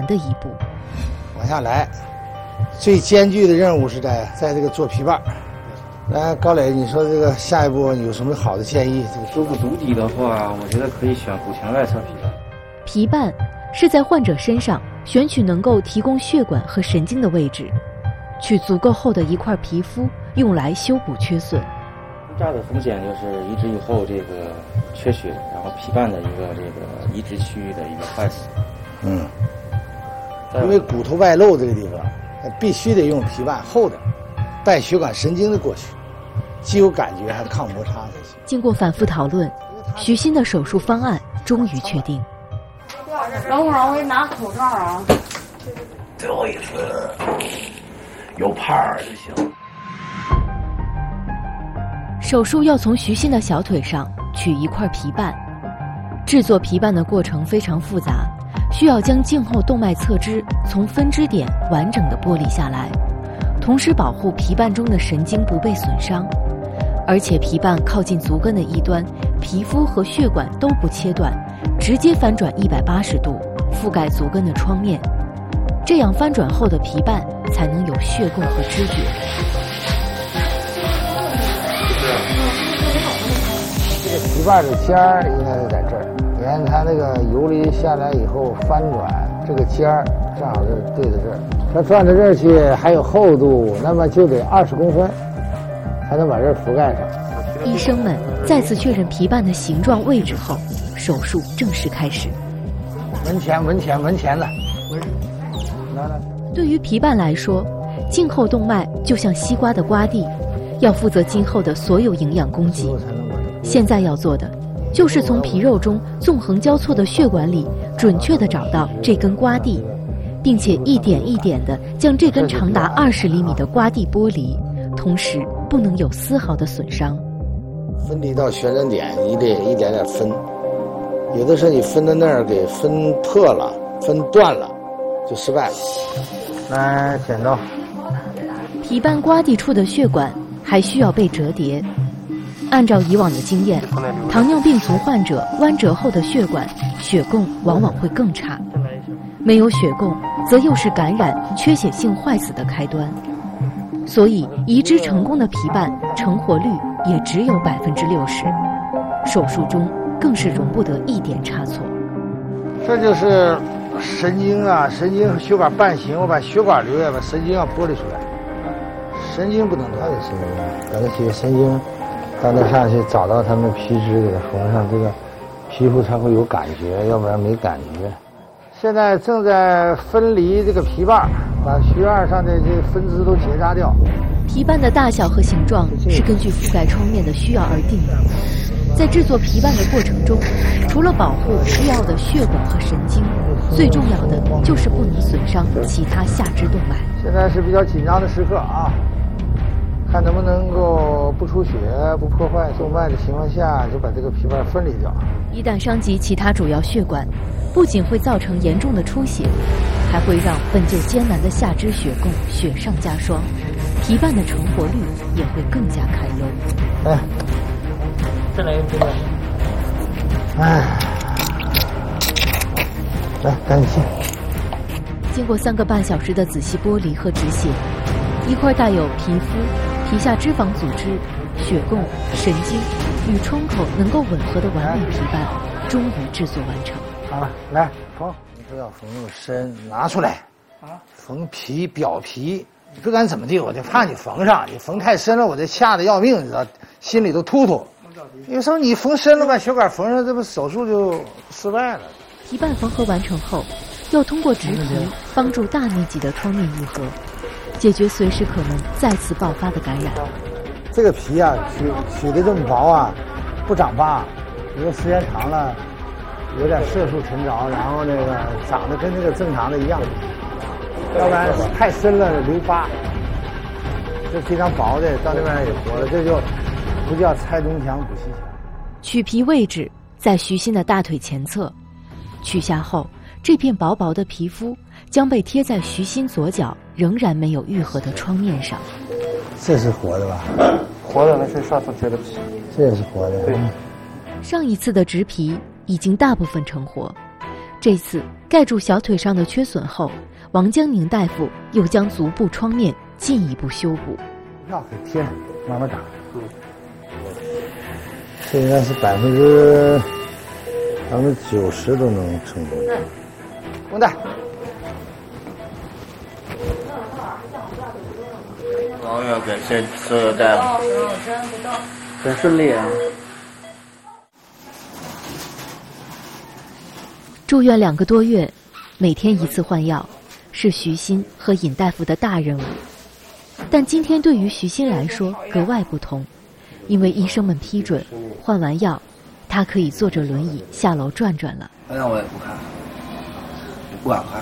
难的一步。 往下来，最艰巨的任务是在这个做皮瓣。来，高磊，你说这个下一步有什么好的建议？这个修补足底的话，我觉得可以选骨前外侧皮瓣。 皮瓣是在患者身上选取能够提供血管和神经的位置，取足够厚的一块皮肤，用来修补缺损。 这样的风险就是移植以后这个缺血，然后皮瓣的一个这个移植区域的一个坏死。 因为骨头外露这个地方，必须得用皮瓣厚的，带血管神经的过去，既有感觉还抗摩擦才行。 经过反复讨论，徐鑫的手术方案终于确定。 等会儿我给你拿口罩啊。 最后一次有拍儿就行。 手术要从徐鑫的小腿上取一块皮瓣，制作皮瓣的过程非常复杂，需要将颈后动脉侧支从分支点完整的剥离下来，同时保护皮瓣中的神经不被损伤。而且皮瓣靠近足跟的一端，皮肤和血管都不切断，直接翻转180度，覆盖足跟的创面，这样翻转后的皮瓣才能有血供和知觉。 这个皮瓣的尖儿应该是在这儿，你看它那个游离下来以后翻转，这个尖儿正好是对着这儿，它转到这儿去还有厚度，那么就得20公分才能把这儿覆盖上。 医生们再次确认皮瓣的形状位置后，手术正式开始。 门前的。来。 对于皮瓣来说，颈后动脉就像西瓜的瓜蒂，要负责今后的所有营养供给。现在要做的，就是从皮肉中纵横交错的血管里，准确地找到这根瓜蒂，并且一点一点地将这根长达20厘米的瓜蒂剥离，同时不能有丝毫的损伤。 分离到旋转点，你得一点点分，有的时候你分到那儿给分破了、分断了，就失败了。来，剪刀。 皮瓣瓜蒂处的血管还需要被折叠。按照以往的经验，糖尿病足患者弯折后的血管血供往往会更差，没有血供则又是感染缺血性坏死的开端。所以移植成功的皮瓣成活率也只有60%，手术中更是容不得一点差错。 这就是神经啊，神经血管瓣形，我把血管留下，把神经要剥离出来，神经不能断。这个神经，等这些神经到那上去找到它们皮质，给它缝上，这个皮肤才会有感觉，要不然没感觉。现在正在分离这个皮瓣，把血管上的这些分支都结扎掉。 皮瓣的大小和形状是根据覆盖创面的需要而定的。在制作皮瓣的过程中，除了保护需要的血管和神经，最重要的就是不能损伤其他下肢动脉。 现在是比较紧张的时刻啊，看能不能够不出血、不破坏动脉的情况下，就把这个皮瓣分离掉。 一旦伤及其他主要血管，不仅会造成严重的出血，还会让本就艰难的下肢血供雪上加霜，皮瓣的成活率也会更加堪忧。 哎， 再来一个皮瓣。 哎，来，赶紧切。 经过3个半小时的仔细剥离和止血，一块带有皮肤、皮下脂肪组织、血供、神经与创口能够吻合的完美皮瓣，终于制作完成。 好了，来缝。你不要缝那么深，拿出来。缝皮表皮，你不管怎么地，我就怕你缝上。你缝太深了，我这吓得要命，你知道，心里都突突。有时候你缝深了，把血管缝上，这不手术就失败了。 皮瓣缝合完成后，要通过植皮帮助大面积的创面愈合，解决随时可能再次爆发的感染。 这个皮啊，取的这么薄啊，不长疤，因为时间长了，有点色素沉着，然后那个长得跟那个正常的一样，要不然太深了留疤。这非常薄的，到那边也活了，这就不叫拆东墙补西墙。 取皮位置在徐鑫的大腿前侧，取下后，这片薄薄的皮肤将被贴在徐鑫左脚仍然没有愈合的创面上。 这是活的吧？ 活的，那是上次切的皮。 这也是活的。 对。 上一次的植皮已经大部分成活， 这次盖住小腿上的缺损后，王江宁大夫又将足部创面进一步修补。 药可以贴上，慢慢长。这应该是90%都能成功。绷带。 王院给这所有大夫很顺利啊。 住院2个多月，每天1次换药，是徐鑫和尹大夫的大任务。但今天对于徐鑫来说格外不同，因为医生们批准，换完药，他可以坐着轮椅下楼转转了。 那我也不看，也不敢看。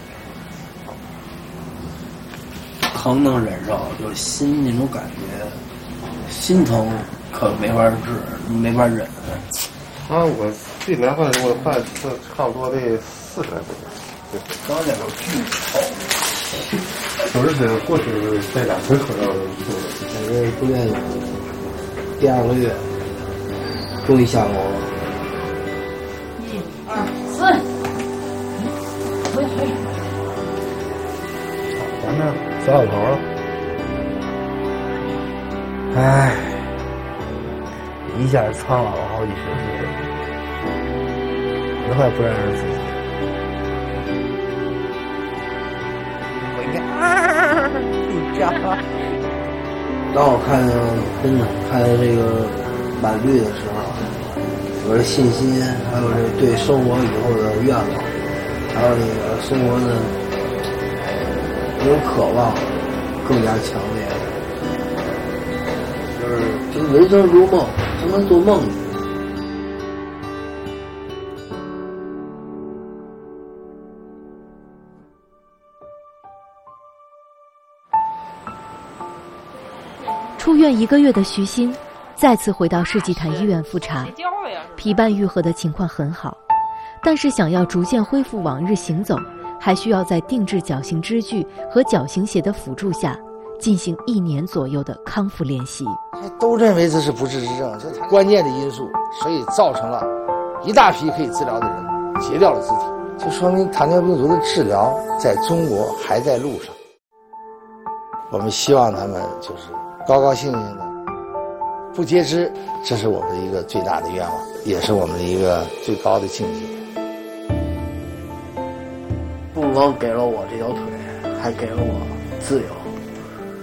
疼能忍受，就是心那种感觉，心疼可没法治，没法忍。 我最难换的我换这差不多得40来回。对， 刚那个巨臭。 总是过去带2回口罩的住的。 我这住院第2个月，终于下楼了。 1、2、4，回。 咱这小头了。 唉，一下苍老了好几十岁，实在不认识自己。我应该你家。当我看见这个满绿的时候，我的信心，还有这对生活以后的愿望，还有这个生活的这种渴望，更加强烈。就是人生如梦，不能做梦。 出院1个月的徐鑫再次回到世纪坛医院复查，皮瓣愈合的情况很好，但是想要逐渐恢复往日行走，还需要在定制矫形支具和矫形鞋的辅助下进行1年左右的康复练习。 都认为这是不治之症，这是关键的因素，所以造成了一大批可以治疗的人截掉了肢体，就说明糖尿病足的治疗在中国还在路上。我们希望他们就是高高兴兴的不截肢，这是我们的一个最大的愿望，也是我们的一个最高的境界。 不光给了我这条腿，还给了我自由。